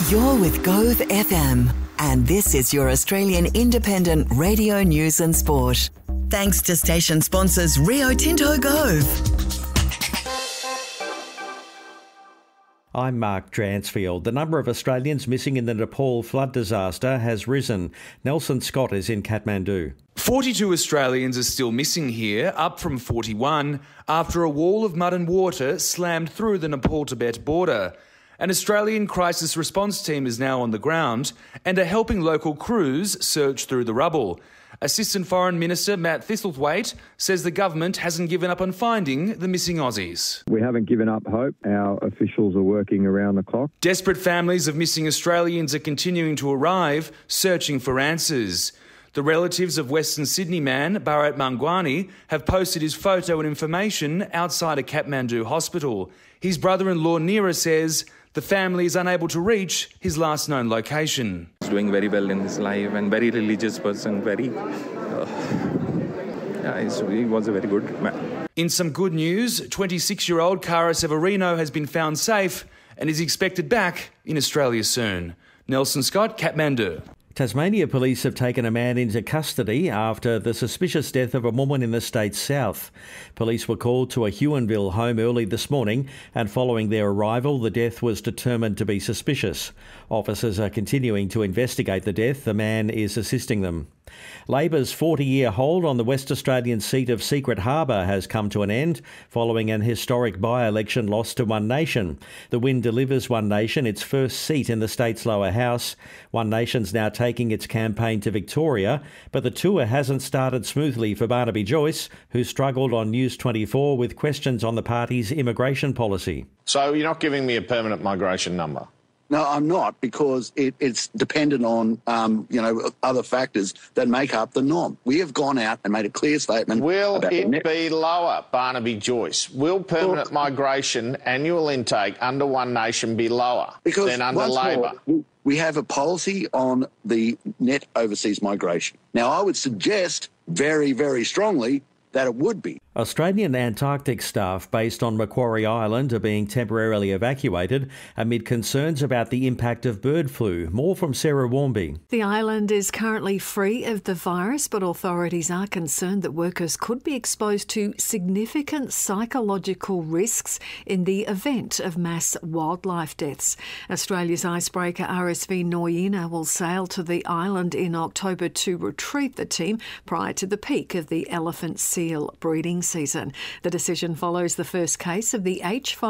You're with Gove FM, and this is your Australian independent radio news and sport. Thanks to station sponsors Rio Tinto Gove. I'm Mark Dransfield. The number of Australians missing in the Nepal flood disaster has risen. Nelson Scott is in Kathmandu. 42 Australians are still missing here, up from 41, after a wall of mud and water slammed through the Nepal-Tibet border. An Australian crisis response team is now on the ground and are helping local crews search through the rubble. Assistant Foreign Minister Matt Thistlethwaite says the government hasn't given up on finding the missing Aussies. We haven't given up hope. Our officials are working around the clock. Desperate families of missing Australians are continuing to arrive, searching for answers. The relatives of Western Sydney man Bharat Mangwani have posted his photo and information outside a Kathmandu hospital. His brother-in-law Neera says the family is unable to reach his last known location. He's doing very well in his life and very religious person, he was a very good man. In some good news, 26-year-old Kara Severino has been found safe and is expected back in Australia soon. Nelson Scott, Kathmandu. Tasmania police have taken a man into custody after the suspicious death of a woman in the state's south. Police were called to a Huonville home early this morning, and following their arrival, the death was determined to be suspicious. Officers are continuing to investigate the death. The man is assisting them. Labor's 40-year hold on the West Australian seat of Secret Harbour has come to an end following an historic by-election loss to One Nation. The win delivers One Nation its first seat in the state's lower house. One Nation's now taking its campaign to Victoria, but the tour hasn't started smoothly for Barnaby Joyce, who struggled on News 24 with questions on the party's immigration policy. So you're not giving me a permanent migration number? No, I'm not, because it's dependent on, other factors that make up the norm. We have gone out and made a clear statement. Will it be lower, Barnaby Joyce? Will permanent migration annual intake under One Nation be lower than under Labor? We have a policy on the net overseas migration. Now, I would suggest very, very strongly that it would be. Australian Antarctic staff based on Macquarie Island are being temporarily evacuated amid concerns about the impact of bird flu. More from Sarah Warmby. The island is currently free of the virus, but authorities are concerned that workers could be exposed to significant psychological risks in the event of mass wildlife deaths. Australia's icebreaker RSV Noyina will sail to the island in October to retrieve the team prior to the peak of the elephant seal breeding season. The decision follows the first case of the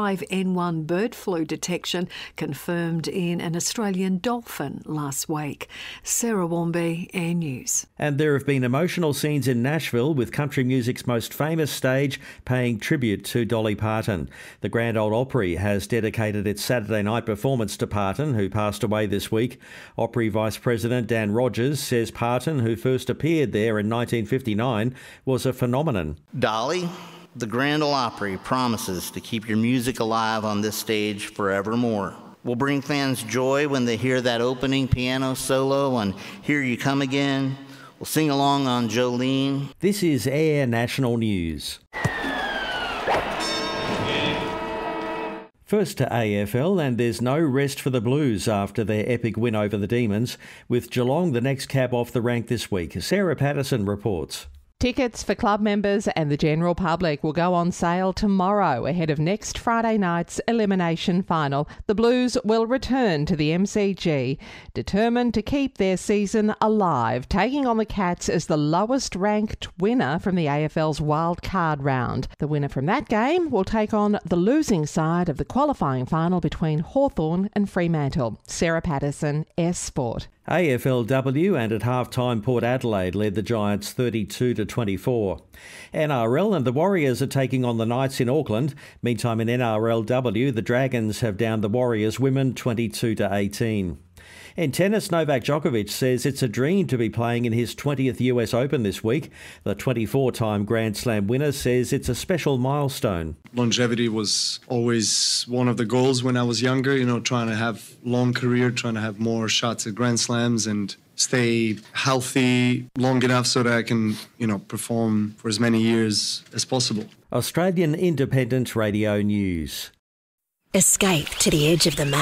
H5N1 bird flu detection confirmed in an Australian dolphin last week. Sarah Warmby, Air News. And there have been emotional scenes in Nashville, with country music's most famous stage paying tribute to Dolly Parton. The Grand Ole Opry has dedicated its Saturday night performance to Parton, who passed away this week. Opry Vice President Dan Rogers says Parton, who first appeared there in 1959, was a phenomenon. Dolly, the Grand Ole Opry promises to keep your music alive on this stage forevermore. We'll bring fans joy when they hear that opening piano solo on Here You Come Again. We'll sing along on Jolene. This is Air National News. First to AFL, and there's no rest for the Blues after their epic win over the Demons, with Geelong the next cab off the rank this week. Sarah Patterson reports. Tickets for club members and the general public will go on sale tomorrow ahead of next Friday night's elimination final. The Blues will return to the MCG, determined to keep their season alive, taking on the Cats as the lowest ranked winner from the AFL's wild card round. The winner from that game will take on the losing side of the qualifying final between Hawthorn and Fremantle. Sarah Patterson, S Sport. AFLW, and at half-time Port Adelaide led the Giants 32-24. NRL and the Warriors are taking on the Knights in Auckland. Meantime in NRLW, the Dragons have downed the Warriors women 22-18. In tennis, Novak Djokovic says it's a dream to be playing in his 20th US Open this week. The 24-time Grand Slam winner says it's a special milestone. Longevity was always one of the goals when I was younger, trying to have long career, trying to have more shots at Grand Slams and stay healthy long enough so that I can, perform for as many years as possible. Australian Independent Radio News. Escape to the edge of the map.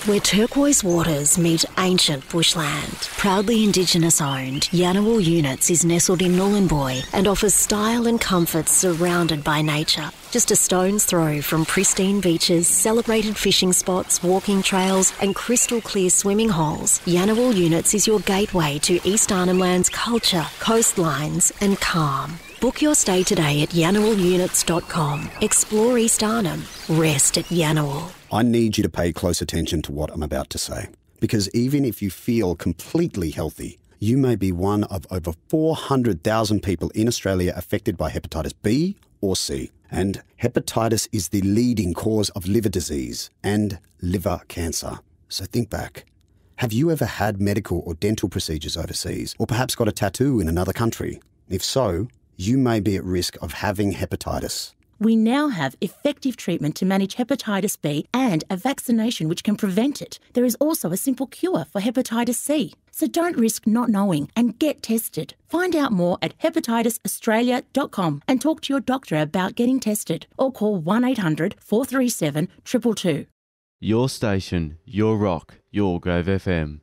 Where turquoise waters meet ancient bushland. Proudly Indigenous owned, Yanawal Units is nestled in Nhulunbuy and offers style and comfort surrounded by nature. Just a stone's throw from pristine beaches, celebrated fishing spots, walking trails and crystal clear swimming holes, Yanawal Units is your gateway to East Arnhem Land's culture, coastlines and calm. Book your stay today at yanawalunits.com. Explore East Arnhem. Rest at Yanawal. I need you to pay close attention to what I'm about to say, because even if you feel completely healthy, you may be one of over 400,000 people in Australia affected by hepatitis B or C. And hepatitis is the leading cause of liver disease and liver cancer. So think back. Have you ever had medical or dental procedures overseas, or perhaps got a tattoo in another country? If so, you may be at risk of having hepatitis. We now have effective treatment to manage hepatitis B and a vaccination which can prevent it. There is also a simple cure for hepatitis C. So don't risk not knowing and get tested. Find out more at hepatitisaustralia.com and talk to your doctor about getting tested or call 1800 437 222. Your station, your rock, your Grove FM.